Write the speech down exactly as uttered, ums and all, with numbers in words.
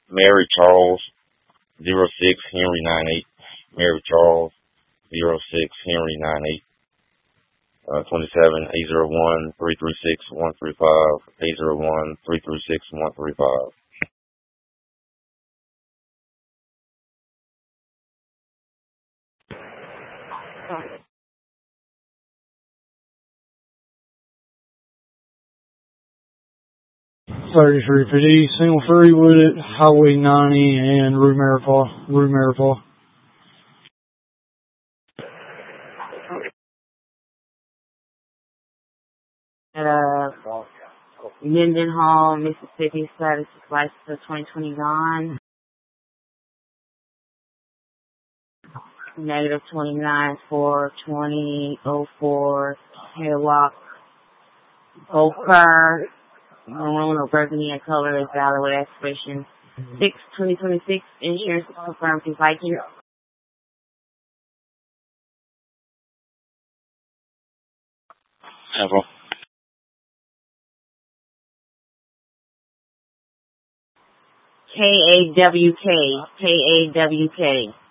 Mary Charles, zero six Henry nine eight. Mary Charles, zero six Henry nine eight. Uh, twenty-seven eight zero one three three six one three five eight zero one three three six one three five. thirty-three fifty, single three Wooded, Highway ninety, and Rue Marival. Rue Marival. At uh, Mendenhall, Mississippi, status is license of twenty twenty-nine. Negative twenty-nine for twenty oh four Haywalk. Both car, maroon or burgundy in color is valid with expiration six twenty twenty-six. Insurance is confirmed through Viking. Apple. K A W K. K A W K.